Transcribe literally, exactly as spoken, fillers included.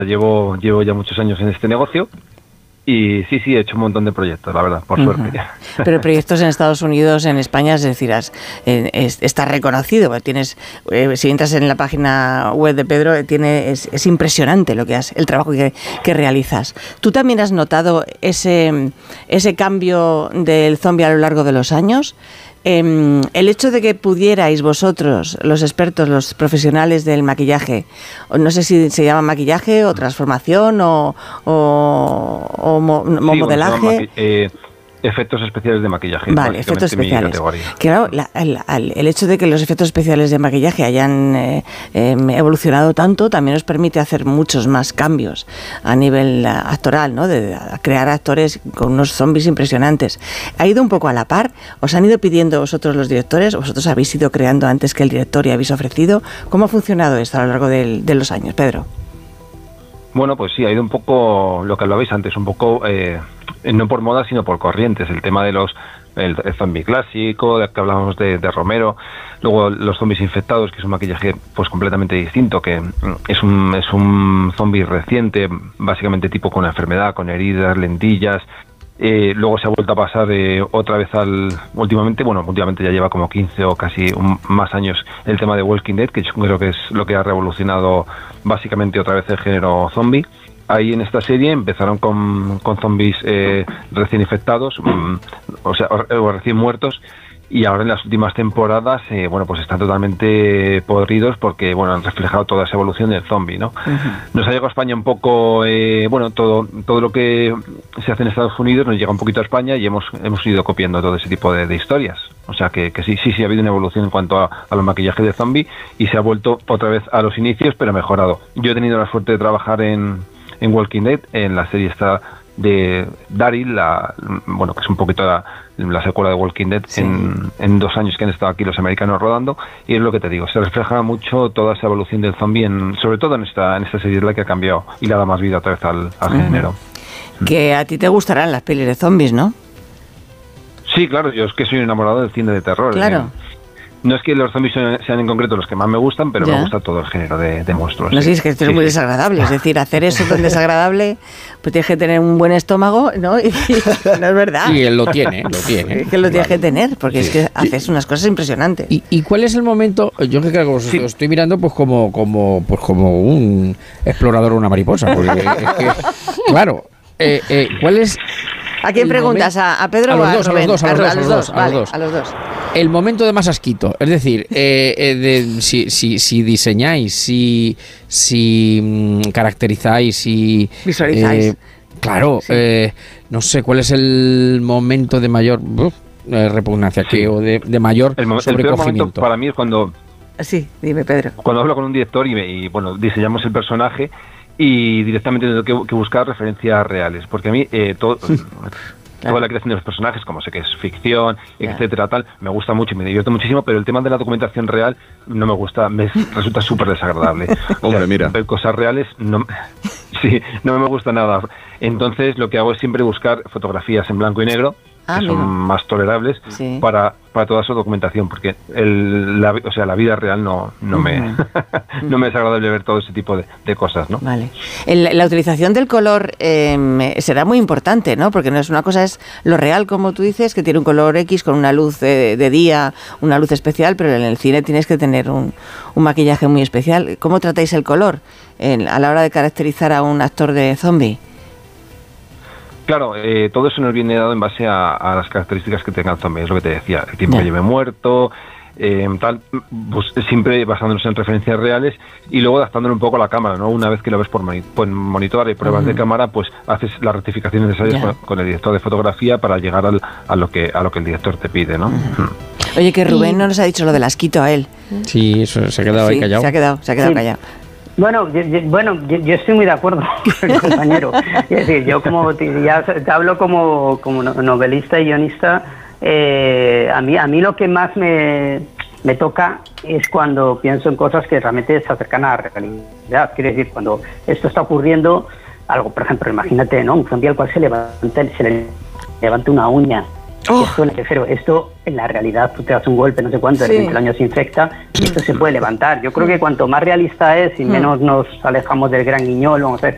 Llevo, llevo ya muchos años en este negocio y sí, sí, he hecho un montón de proyectos, la verdad, por uh-huh. suerte. Pero proyectos en Estados Unidos, en España, es decir, has, eh, es, está reconocido. Tienes, eh, si entras en la página web de Pedro, tiene, es, es impresionante lo que has, el trabajo que, que realizas. ¿Tú también has notado ese, ese cambio del zombie a lo largo de los años? Eh, el hecho de que pudierais vosotros, los expertos, los profesionales del maquillaje, no sé si se llama maquillaje o transformación o, o, o, mo, sí, o modelaje... Bueno, eh, efectos especiales de maquillaje. Vale, efectos especiales. Claro, la, la, el hecho de que los efectos especiales de maquillaje hayan eh, eh, evolucionado tanto también nos permite hacer muchos más cambios a nivel actoral, ¿no? De, de crear actores con unos zombies impresionantes. ¿Ha ido un poco a la par? ¿Os han ido pidiendo vosotros los directores? ¿Vosotros habéis ido creando antes que el director y habéis ofrecido? ¿Cómo ha funcionado esto a lo largo de, de los años, Pedro? Bueno, pues sí, ha ido un poco lo que hablabais antes, un poco... Eh, no por moda, sino por corrientes. El tema de los el, el zombie clásico, de que hablábamos de, de Romero, luego los zombies infectados, que es un maquillaje pues completamente distinto, que es un es un zombie reciente, básicamente tipo con una enfermedad, con heridas, lentillas. Eh, luego se ha vuelto a pasar eh, otra vez al... Últimamente, bueno, últimamente ya lleva como quince o casi un, más años el tema de Walking Dead, que yo creo que es lo que ha revolucionado básicamente otra vez el género zombie. Ahí en esta serie empezaron con, con zombies eh, recién infectados, um, o sea, o, o recién muertos, y ahora en las últimas temporadas, eh, bueno, pues están totalmente podridos porque, bueno, han reflejado toda esa evolución del zombie, ¿no? Uh-huh. Nos ha llegado a España un poco, eh, bueno, todo todo lo que se hace en Estados Unidos nos llega un poquito a España y hemos hemos ido copiando todo ese tipo de, de historias. O sea que, que sí, sí, sí ha habido una evolución en cuanto a, a los maquillajes de zombie y se ha vuelto otra vez a los inicios, pero mejorado. Yo he tenido la suerte de trabajar en en Walking Dead, en la serie esta de Daryl, la, bueno, que es un poquito la, la secuela de Walking Dead, sí. en, en dos años que han estado aquí los americanos rodando, y es lo que te digo, se refleja mucho toda esa evolución del zombie, en, sobre todo en esta en esta serie, es la que ha cambiado y le ha dado más vida otra vez al, al uh-huh. género. Que a ti te gustarán las pelis de zombies, ¿no? Sí, claro, yo es que soy enamorado del cine de terror. Claro. ¿eh? No es que los zombies sean en concreto los que más me gustan, pero ya. me gusta todo el género de, de monstruos. No sé, sí. es que esto sí, es muy sí. desagradable. Es decir, hacer eso tan desagradable, pues tienes que tener un buen estómago, ¿no? Y, no es verdad. Sí, él lo tiene, lo tiene. Es que lo tienes claro. que tener, porque sí. es que haces unas cosas impresionantes. ¿Y, y cuál es el momento? Yo que creo que os sí. estoy mirando pues como, como, pues como un explorador o una mariposa. Porque es que, claro, eh, eh, ¿cuál es...? ¿A quién preguntas? Momento, ¿A Pedro a o a los dos, Rubén? A los dos, a los dos, a los dos, vale, a los dos. A los dos. El momento de más asquito, es decir, eh, eh, de, si, si, si diseñáis, si, si mm, caracterizáis, si... Visualizáis. Eh, claro, sí. eh, no sé, ¿cuál es el momento de mayor uh, eh, repugnancia sí. que, o de, de mayor el sobrecogimiento? El peor momento para mí es cuando... Sí, dime, Pedro. Cuando hablo con un director y, me, y bueno, diseñamos el personaje y directamente tengo que, que buscar referencias reales, porque a mí eh, todo... Claro. Toda la creación de los personajes, como sé que es ficción, yeah. etcétera, tal, me gusta mucho y me divierto muchísimo, pero el tema de la documentación real no me gusta, me resulta súper desagradable. Hombre, o sea, mira. Ver cosas reales no, sí, no me gusta nada. Entonces lo que hago es siempre buscar fotografías en blanco y negro, ah, que mira. son más tolerables, sí. para, para toda su documentación, porque el, la, o sea, la vida real no, no, uh-huh. me, no me es agradable ver todo ese tipo de, de cosas, ¿no? Vale. El, la utilización del color eh, será muy importante, ¿no? Porque no es una cosa, es lo real, como tú dices, que tiene un color X con una luz de, de día, una luz especial, pero en el cine tienes que tener un, un maquillaje muy especial. ¿Cómo tratáis el color en, a la hora de caracterizar a un actor de zombie? Claro, eh, todo eso nos viene dado en base a, a las características que tenga el zombie, es lo que te decía, el tiempo yeah. que lleve muerto, eh, tal, pues siempre basándonos en referencias reales y luego adaptándolo un poco a la cámara, ¿no? Una vez que lo ves por, moni- por monitor y pruebas uh-huh. de cámara, pues haces las rectificaciones necesarias yeah. con, con el director de fotografía para llegar al, a lo que a lo que el director te pide, ¿no? Uh-huh. Hmm. Oye, que Rubén no nos ha dicho lo del asquito a él. Sí, eso se ha quedado sí, ahí callado. Se ha quedado, se ha quedado sí. callado. Bueno, yo, yo, bueno, yo, yo estoy muy de acuerdo con el compañero. Es decir, yo como te, ya te hablo como, como novelista y guionista, eh, a mí a mí lo que más me, me toca es cuando pienso en cosas que realmente se acercan a la realidad. Quiere decir, cuando esto está ocurriendo, algo, por ejemplo, imagínate, ¿no? Un zombie al cual se levanta, se le levanta una uña. Oh. Esto, pero esto en la realidad tú te das un golpe, no sé cuánto, sí. el año se infecta, esto se puede levantar. Yo creo que cuanto más realista es y menos nos alejamos del gran guiñol, vamos a decir,